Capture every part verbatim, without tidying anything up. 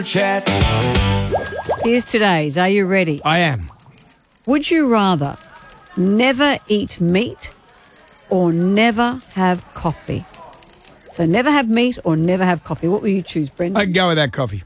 Chat. Here's today's. Are you ready? I am. Would you rather never eat meat or never have coffee? So never have meat or never have coffee. What will you choose, Brendan? I can go without coffee.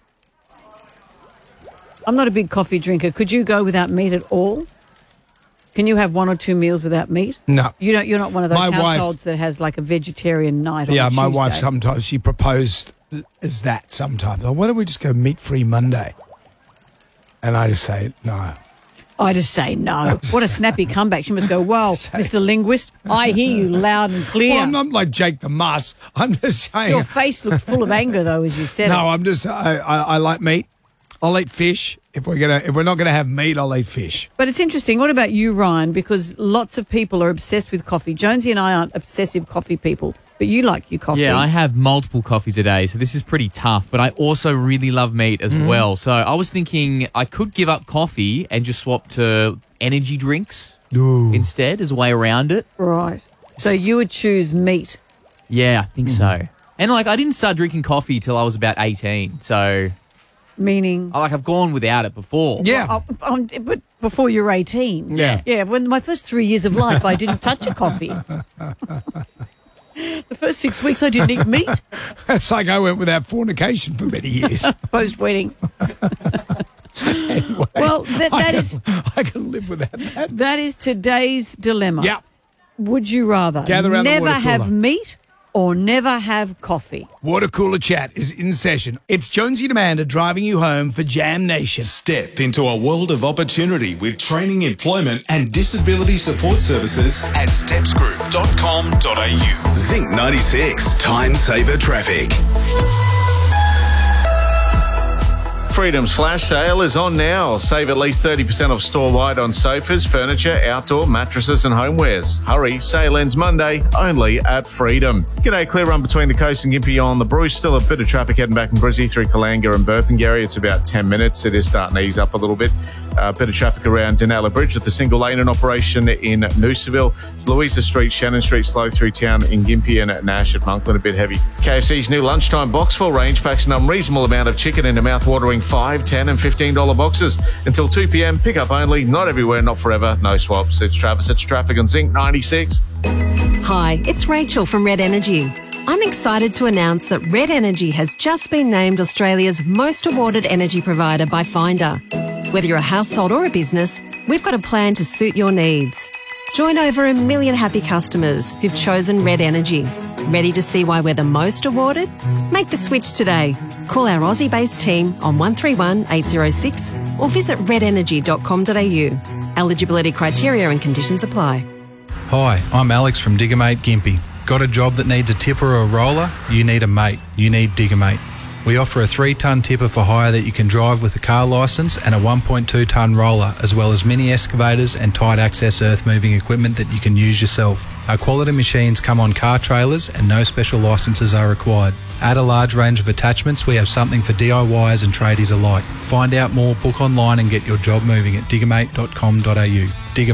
I'm not a big coffee drinker. Could you go without meat at all? Can you have one or two meals without meat? No. You don't, you're not one of those My households wife, that has like a vegetarian night on Yeah, a my Tuesday. wife sometimes, she proposed as that sometimes. Oh, why don't we just go meat-free Monday? And I just say, no. I just say no. What a snappy comeback. She must go, well, Mister Linguist, I hear you loud and clear. Well, I'm not like Jake the Muss. I'm just saying. Your face looked full of anger, though, as you said No, it. I'm just, I, I, I like meat. I'll eat fish. If we're gonna, if we're not gonna have meat, I'll eat fish. But it's interesting. What about you, Ryan? Because lots of people are obsessed with coffee. Jonesy and I aren't obsessive coffee people, but you like your coffee. Yeah, I have multiple coffees a day, so this is pretty tough. But I also really love meat as Mm-hmm. well. So I was thinking I could give up coffee and just swap to energy drinks Ooh. instead as a way around it. Right. So you would choose meat. Yeah, I think Mm-hmm. so. And like I didn't start drinking coffee till I was about eighteen, so Meaning, I like I've gone without it before. Yeah. oh, um, but before you're eighteen. Yeah. Yeah, when my first three years of life, I didn't touch a coffee. The first six weeks, I didn't eat meat That's like I went without fornication for many years. post-wedding. Anyway, Well, that, I that can, is I can live without that. that is today's dilemma. Yeah. Would you rather Gather around the never water have cooler. meat or never have coffee? Water Cooler Chat is in session. It's Jonesy and Amanda driving you home for Jam Nation. Step into a world of opportunity with training, employment and disability support services at steps group dot com dot a u. Zinc ninety-six, Time Saver Traffic. Freedom's flash sale is on now. Save at least thirty percent off store-wide on sofas, furniture, outdoor, mattresses and homewares. Hurry, sale ends Monday, only at Freedom. G'day, clear run between the coast and Gympie on the Bruce. Still a bit of traffic heading back from Brizzy through Kalanga and Burpengary. It's about ten minutes. It is starting to ease up a little bit. A uh, bit of traffic around Denella Bridge with the single lane in operation in Noosaville. Louisa Street, Shannon Street, slow through town in Gympie and Nash at Monkland, a bit heavy. K F C's new lunchtime box full range packs an unreasonable amount of chicken into mouth-watering five, ten and fifteen dollar boxes. Until two p.m, pick up only, not everywhere, not forever, no swaps. It's Travis, it's traffic on Zinc ninety-six. Hi, it's Rachel from Red Energy. I'm excited to announce that Red Energy has just been named Australia's most awarded energy provider by Finder. Whether you're a household or a business, we've got a plan to suit your needs. Join over a million happy customers who've chosen Red Energy. Ready to see why we're the most awarded? Make the switch today. Call our Aussie-based team on one three one, eight zero six or visit red energy dot com dot a u. Eligibility criteria and conditions apply. Hi, I'm Alex from Diggermate Gympie. Got a job that needs a tipper or a roller? You need a mate. You need Diggermate. We offer a three tonne tipper for hire that you can drive with a car licence and a one point two tonne roller, as well as mini excavators and tight access earth moving equipment that you can use yourself. Our quality machines come on car trailers and no special licences are required. Add a large range of attachments, we have something for D I Yers and tradies alike. Find out more, book online and get your job moving at diggermate dot com dot a u. Digger